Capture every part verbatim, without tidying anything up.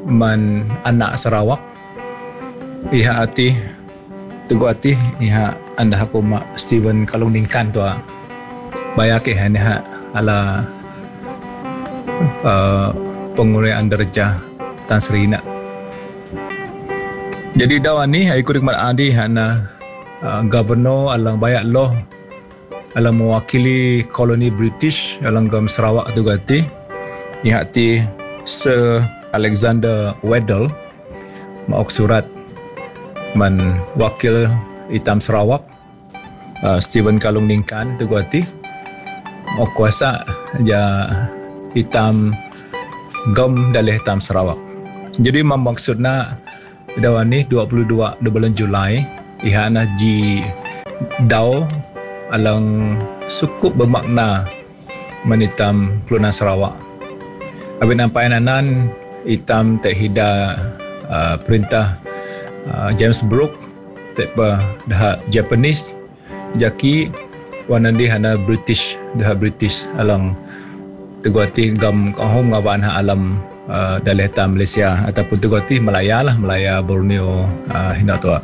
man anak Sarawak iha ati tugu ati iha anda aku mak Steven Kalung Ningkan tu bayake han iha ala uh, penguraian darjah Tan Sri nak. Jadi dawan ni ai kurik mat adi hana uh, governor alang bayak loh alang mewakili koloni British alang gam Sarawak tu gati iha ti Sir Alexander Weddell mauk surat man wakil Hitam Sarawak uh, Steven Kalung Ningkan tu gati mau kuasa ja Hitam gam dalih Hitam Sarawak. Jadi maksudna dawan ni dua puluh dua bulan Julai iha na ji dau alang cukup bermakna menitam Keluna Sarawak. Abin nampai nanan Hitam tak hida uh, perintah uh, James Brooke tak ba dah Japanese jaki wanan di hana British dah British alang teguati gam kahom ngawan ha alam uh, dalih Hitam Malaysia ataupun teguati Malaya lah Malaya Borneo uh, hina tu.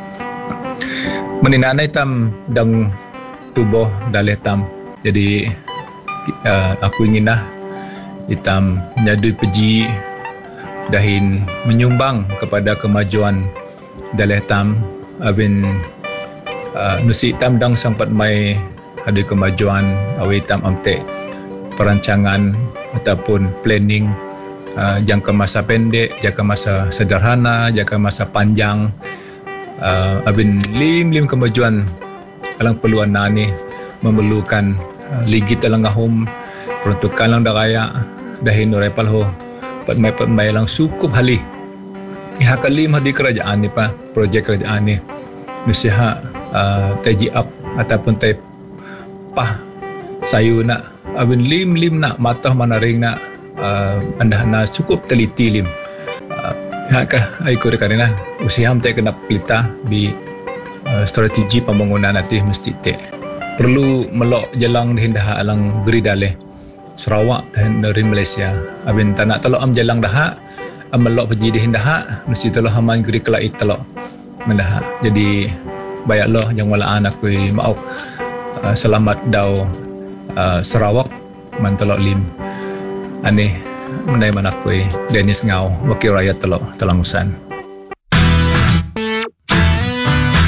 Menina Hitam dang tubuh dalih Hitam. Jadi uh, aku ingin lah Hitam menyadui peji dahin menyumbang kepada kemajuan dalih Hitam abin uh, nusi Hitam dang sempat mai ada kemajuan awi Hitam amte perancangan ataupun planning uh, jangka masa pendek, jangka masa sederhana, jangka masa panjang uh, abin lim-lim kemajuan alang peluan nani memerlukan uh, ligit alang ahum peruntukan lang daraya dahin norepal ho patmai-patmai lang sukup halih iha kalim di kerajaan ni pa projek kerajaan ni nusiha uh, taji up ataupun tay pah sayu nak abin lim-lim nak matah manaring nak uh, anda na cukup teliti lim uh, iha ka ay kurikanina usiham tay kena pelita bi uh, strategi pembangunan nanti mesti te perlu melok jalang dihindah alang beri dalih Sarawak dan dari Malaysia. Abin tak nak telok am jalang dah am melok pergi dihindah mesti telok haman geri kelai telok mendah. Jadi bayak loh yang walaan aku maaf uh, selamat dau uh, Sarawak man telok lim. Ani menai man aku Dennis Ngau wakil rakyat telok Telangusan.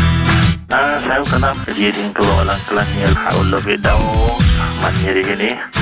Ah, saya kenal kejadian keluar lang kelas ni haul lebih dau man jadi gini.